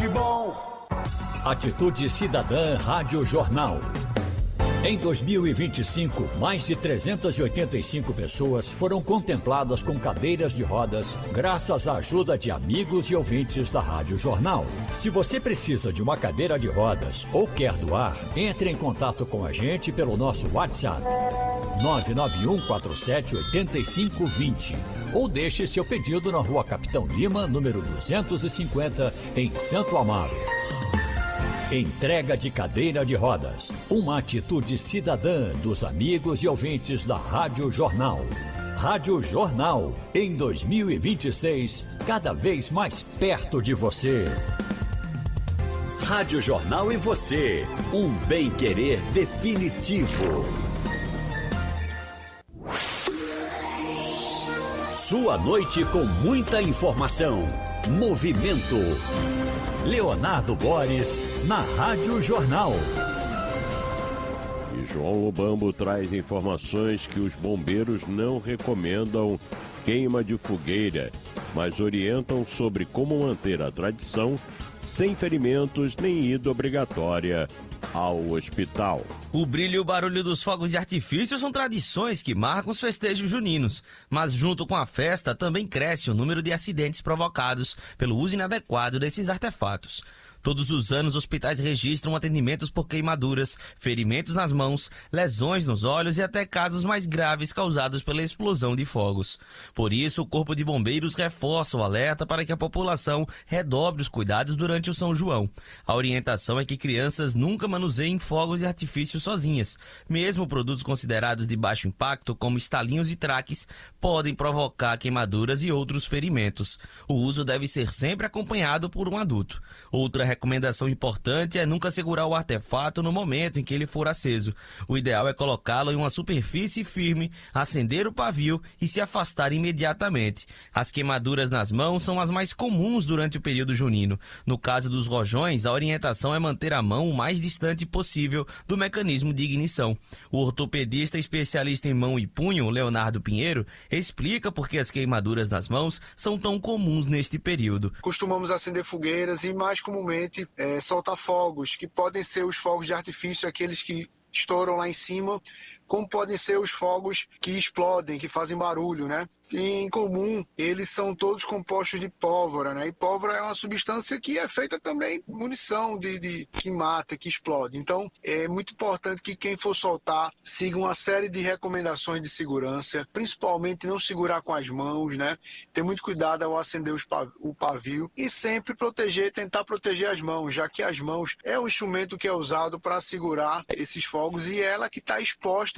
de bom. Atitude Cidadã Rádio Jornal. Em 2025, mais de 385 pessoas foram contempladas com cadeiras de rodas graças à ajuda de amigos e ouvintes da Rádio Jornal. Se você precisa de uma cadeira de rodas ou quer doar, entre em contato com a gente pelo nosso WhatsApp 991478520 ou deixe seu pedido na Rua Capitão Lima, número 250, em Santo Amaro. Entrega de cadeira de rodas. Uma atitude cidadã dos amigos e ouvintes da Rádio Jornal. Rádio Jornal, em 2026, cada vez mais perto de você. Rádio Jornal e você. Um bem-querer definitivo. Sua noite com muita informação. Movimento. Leonardo Boris, na Rádio Jornal. E João Lobambo traz informações que os bombeiros não recomendam queima de fogueira, mas orientam sobre como manter a tradição sem ferimentos nem ida obrigatória ao hospital. O brilho e o barulho dos fogos de artifício são tradições que marcam os festejos juninos, mas junto com a festa também cresce o número de acidentes provocados pelo uso inadequado desses artefatos. Todos os anos, hospitais registram atendimentos por queimaduras, ferimentos nas mãos, lesões nos olhos e até casos mais graves causados pela explosão de fogos. Por isso, o Corpo de Bombeiros reforça o alerta para que a população redobre os cuidados durante o São João. A orientação é que crianças nunca manuseiem fogos de artifício sozinhas. Mesmo produtos considerados de baixo impacto, como estalinhos e traques, podem provocar queimaduras e outros ferimentos. O uso deve ser sempre acompanhado por um adulto. Outra recomendação importante é nunca segurar o artefato no momento em que ele for aceso. O ideal é colocá-lo em uma superfície firme, acender o pavio e se afastar imediatamente. As queimaduras nas mãos são as mais comuns durante o período junino. No caso dos rojões, a orientação é manter a mão o mais distante possível do mecanismo de ignição. O ortopedista especialista em mão e punho, Leonardo Pinheiro, explica por que as queimaduras nas mãos são tão comuns neste período. Costumamos acender fogueiras e mais comumente soltar fogos, que podem ser os fogos de artifício, aqueles que estouram lá em cima, como podem ser os fogos que explodem, que fazem barulho, né? E, em comum, eles são todos compostos de pólvora, né? E pólvora é uma substância que é feita também munição que mata, que explode. Então, é muito importante que quem for soltar siga uma série de recomendações de segurança, principalmente não segurar com as mãos, né? Ter muito cuidado ao acender o pavio e sempre tentar proteger as mãos, já que as mãos é um instrumento que é usado para segurar esses fogos e ela que está exposta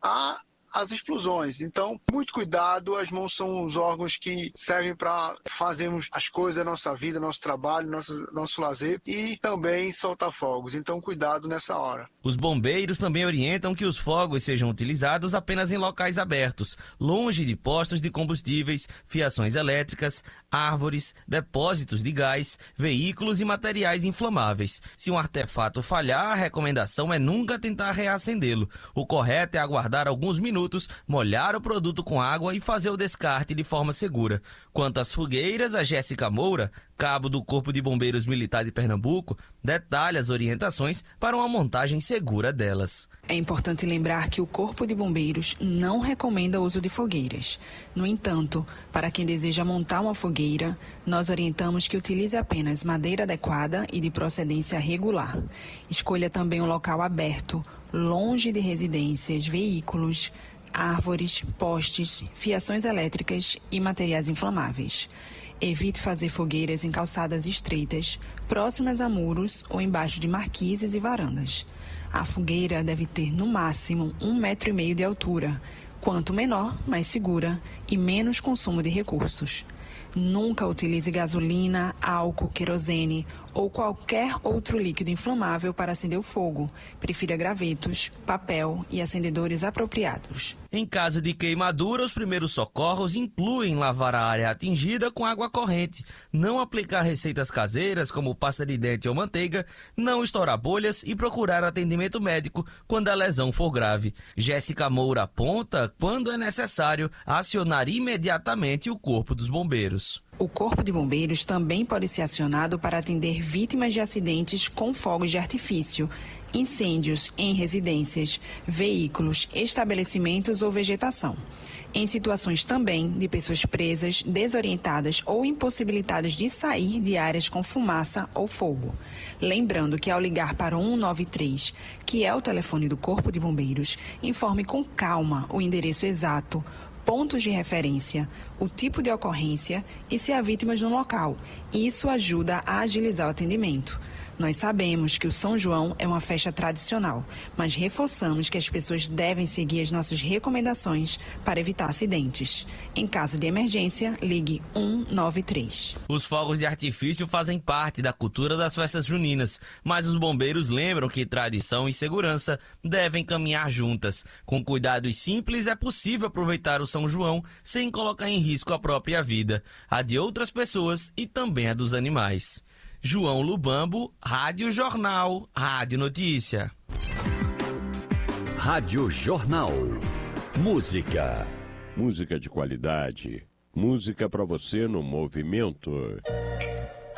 às explosões. Então, muito cuidado, as mãos são os órgãos que servem para fazermos as coisas da nossa vida, nosso trabalho, nosso lazer e também soltar fogos. Então, cuidado nessa hora. Os bombeiros também orientam que os fogos sejam utilizados apenas em locais abertos, longe de postos de combustíveis, fiações elétricas, árvores, depósitos de gás, veículos e materiais inflamáveis. Se um artefato falhar, a recomendação é nunca tentar reacendê-lo. O correto é aguardar alguns minutos, molhar o produto com água e fazer o descarte de forma segura. Quanto às fogueiras, a Jéssica Moura, cabo do Corpo de Bombeiros Militar de Pernambuco, detalha as orientações para uma montagem segura delas. É importante lembrar que o Corpo de Bombeiros não recomenda o uso de fogueiras. No entanto, para quem deseja montar uma fogueira, nós orientamos que utilize apenas madeira adequada e de procedência regular. Escolha também um local aberto, longe de residências, veículos, árvores, postes, fiações elétricas e materiais inflamáveis. Evite fazer fogueiras em calçadas estreitas, próximas a muros ou embaixo de marquises e varandas. A fogueira deve ter no máximo 1,5 metro de altura. Quanto menor, mais segura e menos consumo de recursos. Nunca utilize gasolina, álcool, querosene ou qualquer outro líquido inflamável para acender o fogo. Prefira gravetos, papel e acendedores apropriados. Em caso de queimadura, os primeiros socorros incluem lavar a área atingida com água corrente, não aplicar receitas caseiras como pasta de dente ou manteiga, não estourar bolhas e procurar atendimento médico quando a lesão for grave. Jéssica Moura aponta, quando é necessário, acionar imediatamente o Corpo dos Bombeiros. O Corpo de Bombeiros também pode ser acionado para atender vítimas de acidentes com fogos de artifício, incêndios em residências, veículos, estabelecimentos ou vegetação. Em situações também de pessoas presas, desorientadas ou impossibilitadas de sair de áreas com fumaça ou fogo. Lembrando que ao ligar para o 193, que é o telefone do Corpo de Bombeiros, informe com calma o endereço exato, pontos de referência, o tipo de ocorrência e se há vítimas no local. Isso ajuda a agilizar o atendimento. Nós sabemos que o São João é uma festa tradicional, mas reforçamos que as pessoas devem seguir as nossas recomendações para evitar acidentes. Em caso de emergência, ligue 193. Os fogos de artifício fazem parte da cultura das festas juninas, mas os bombeiros lembram que tradição e segurança devem caminhar juntas. Com cuidados simples, é possível aproveitar o São João sem colocar em risco a própria vida, a de outras pessoas e também a dos animais. João Lubambo, Rádio Jornal, Rádio Notícia. Rádio Jornal. Música. Música de qualidade. Música para você no movimento.